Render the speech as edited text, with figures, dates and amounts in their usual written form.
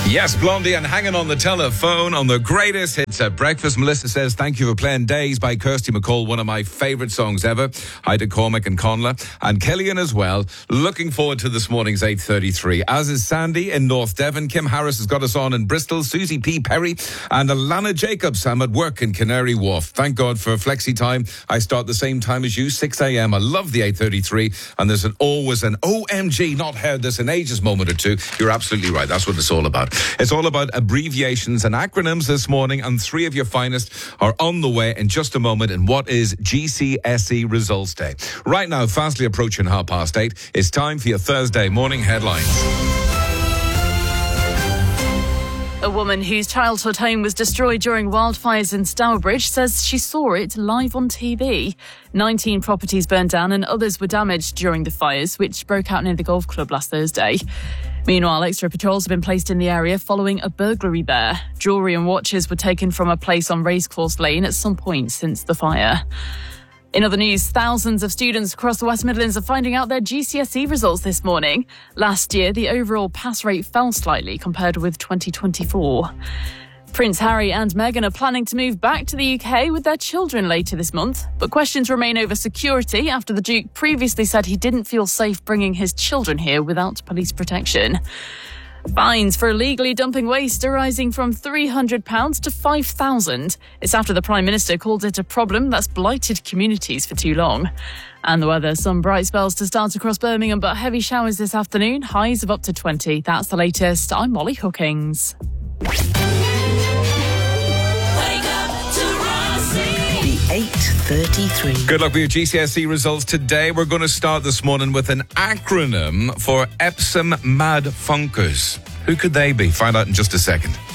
Yes, Blondie and Hanging on the Telephone on the greatest hits at breakfast. Melissa says, thank you for playing Days by Kirsty MacColl, one of my favourite songs ever. Hi to Cormac and Conla and Killian as well. Looking forward to this morning's 8:33. As is Sandy in North Devon. Kim Harris has got us on in Bristol. Susie P. Perry and Alana Jacobs. I'm at work in Canary Wharf. Thank God for flexi time. I start the same time as you, 6 a.m. I love the 8:33. And there's always an OMG, not heard this in ages moment or two. You're absolutely right. That's what it's all about. It's all about abbreviations and acronyms this morning, and three of your finest are on the way in just a moment in what is GCSE Results Day. Right now, fastly approaching 8:30, it's time for your Thursday morning headlines. A woman whose childhood home was destroyed during wildfires in Stourbridge says she saw it live on TV. 19 properties burned down and others were damaged during the fires, which broke out near the golf club last Thursday. Meanwhile, extra patrols have been placed in the area following a burglary there. Jewellery and watches were taken from a place on Racecourse Lane at some point since the fire. In other news, thousands of students across the West Midlands are finding out their GCSE results this morning. Last year, the overall pass rate fell slightly compared with 2024. Prince Harry and Meghan are planning to move back to the UK with their children later this month, but questions remain over security after the Duke previously said he didn't feel safe bringing his children here without police protection. Fines for illegally dumping waste are rising from £300 to £5,000. It's after the Prime Minister called it a problem that's blighted communities for too long. And the weather, some bright spells to start across Birmingham, but heavy showers this afternoon, highs of up to 20. That's the latest. I'm Molly Hookings. 8:33. Good luck with your GCSE results today. We're going to start this morning with an acronym for Epsom Mad Funkers. Who could they be? Find out in just a second.